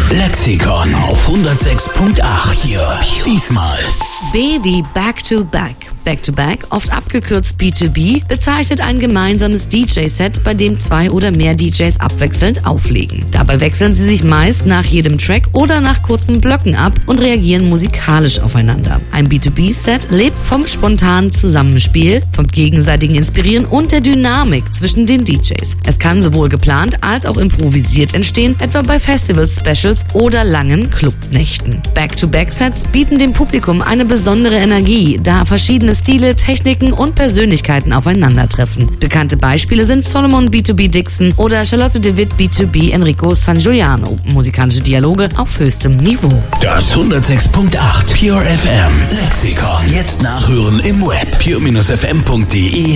Lexikon auf 106.8 hier. Diesmal B wie Back to Back. Back to Back, oft abgekürzt B2B, bezeichnet ein gemeinsames DJ-Set, bei dem 2 oder mehr DJs abwechselnd auflegen. Dabei wechseln sie sich meist nach jedem Track oder nach kurzen Blöcken ab und reagieren musikalisch aufeinander. Ein B2B-Set lebt vom spontanen Zusammenspiel, vom gegenseitigen Inspirieren und der Dynamik zwischen den DJs. Es kann sowohl geplant als auch improvisiert entstehen, etwa bei Festival-Specials oder langen Clubnächten. Back-to-Back-Sets bieten dem Publikum eine besondere Energie, da verschiedene Stile, Techniken und Persönlichkeiten aufeinandertreffen. Bekannte Beispiele sind Solomon B2B Dixon oder Charlotte de Witt B2B Enrico San Giuliano. Musikalische Dialoge auf höchstem Niveau. Das 106.8 Pure FM Lexikon. Jetzt nachhören im Web pure-fm.de